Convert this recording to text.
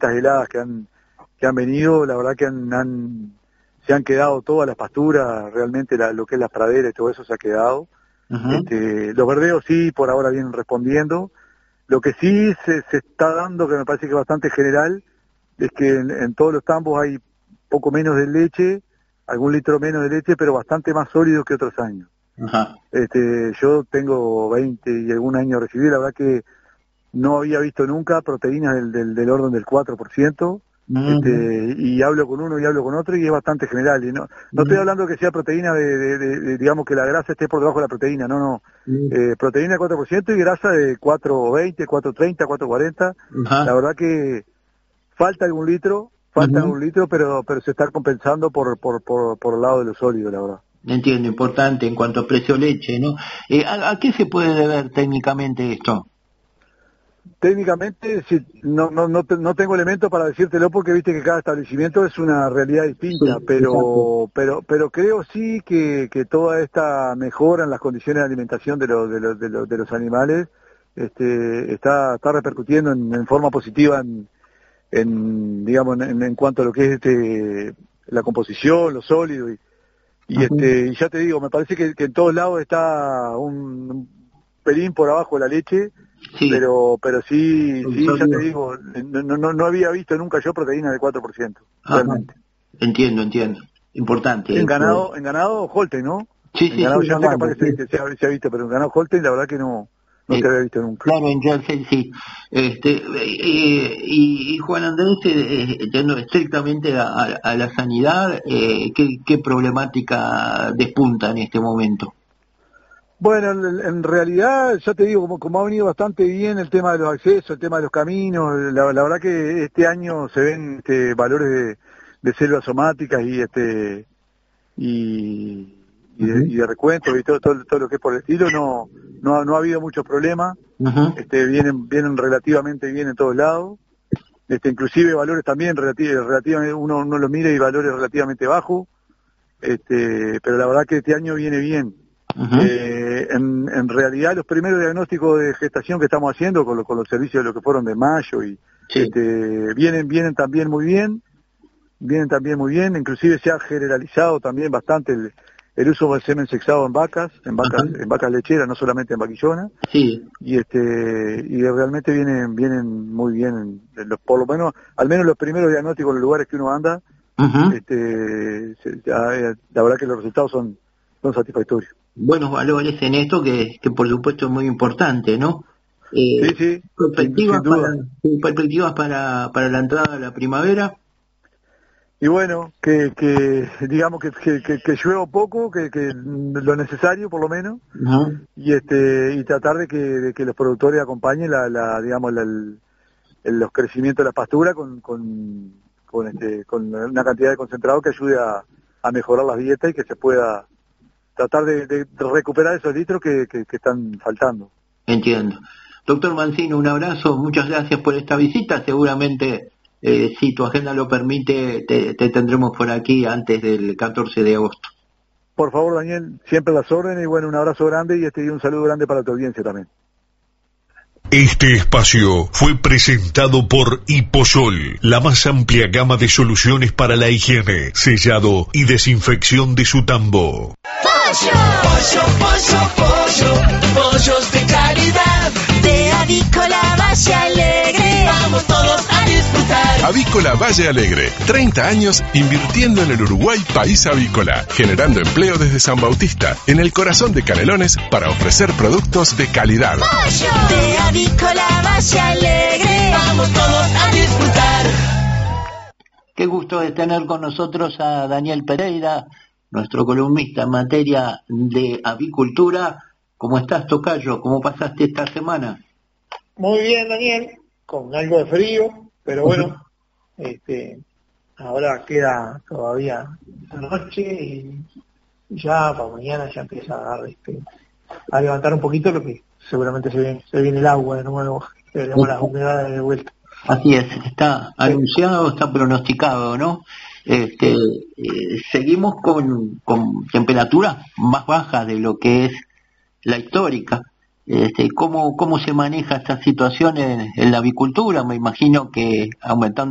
estas heladas que han venido, la verdad que se han quedado todas las pasturas, realmente lo que es las praderas y todo eso se ha quedado. Los verdeos sí, por ahora vienen respondiendo. Lo que sí se está dando, que me parece que es bastante general, es que en todos los tambos hay poco menos de leche, algún litro menos de leche, pero bastante más sólido que otros años. Yo tengo 20 y algún año recibí, la verdad que no había visto nunca proteínas del orden del 4%, y hablo con uno y hablo con otro y es bastante general. Y no estoy hablando que sea proteína de digamos que la grasa esté por debajo de la proteína, no. Proteína de 4% y grasa de 4.20, 4.30, 4.40. La verdad que falta algún litro, pero se está compensando por el lado de lo sólido, la verdad. Entiendo, importante en cuanto a precio leche, ¿no? ¿A qué se puede deber técnicamente esto? Técnicamente no tengo elementos para decírtelo porque viste que cada establecimiento es una realidad distinta, pero creo sí que toda esta mejora en las condiciones de alimentación de los animales está repercutiendo en forma positiva en cuanto a lo que es la composición, lo sólido y ya te digo, me parece que en todos lados está un pelín por abajo de la leche. Sí. Pero sí, ya te digo, no había visto nunca yo proteína de 4%, realmente. Entiendo, importante. En ganado Holstein, ¿no? Sí, en ganado Jersey capaz que se ha visto, pero en ganado Holstein la verdad que no se había visto nunca. Claro, en Jersey sí. Y Juan Andrés, yendo estrictamente a la sanidad, ¿qué problemática despunta en este momento? Bueno, en realidad, ya te digo, como ha venido bastante bien el tema de los accesos, el tema de los caminos, la verdad que este año se ven valores de células somáticas y de recuento y todo lo que es por el estilo, no ha habido muchos problemas, vienen relativamente bien en todos lados, inclusive valores también relativamente, uno los mira y valores relativamente bajos, pero la verdad que este año viene bien. En realidad los primeros diagnósticos de gestación que estamos haciendo con los servicios de lo que fueron de mayo vienen también muy bien, inclusive se ha generalizado también bastante el uso del semen sexado en vacas lecheras, no solamente en vaquillonas, y realmente vienen muy bien, por lo menos, al menos los primeros diagnósticos en los lugares que uno anda, la verdad que los resultados son satisfactorios. Buenos valores en esto que por supuesto es muy importante, ¿no? Sí, perspectivas para la entrada de la primavera. Y bueno, que digamos que llueva poco, que lo necesario por lo menos, y tratar de que los productores acompañen los crecimientos de la pastura con una cantidad de concentrado que ayude a mejorar las dietas y que se pueda tratar de recuperar esos litros que están faltando. Entiendo. Doctor Mancino, un abrazo, muchas gracias por esta visita, seguramente si tu agenda lo permite te tendremos por aquí antes del 14 de agosto. Por favor, Daniel, siempre las órdenes y bueno, un abrazo grande y un saludo grande para tu audiencia también. Este espacio fue presentado por Hiposol, la más amplia gama de soluciones para la higiene, sellado y desinfección de su tambo. Pollos de calidad, de Avícola Valle Alegre. Vamos todos a disfrutar. Avícola Valle Alegre, 30 años invirtiendo en el Uruguay país avícola, generando empleo desde San Bautista, en el corazón de Canelones, para ofrecer productos de calidad. De Avícola Valle Alegre. Vamos todos a disfrutar. Qué gusto de tener con nosotros a Daniel Pereira, nuestro columnista en materia de avicultura. ¿Cómo estás, tocayo? ¿Cómo pasaste esta semana? Muy bien, Daniel, con algo de frío, pero bueno, ahora queda todavía la noche y ya para mañana ya empieza a levantar un poquito, lo que seguramente se viene el agua de nuevo, tenemos las humedades de vuelta. Así es, está anunciado, está pronosticado, ¿no? Seguimos con temperaturas más bajas de lo que es la histórica. ¿Cómo se maneja esta situación en la avicultura? Me imagino que aumentando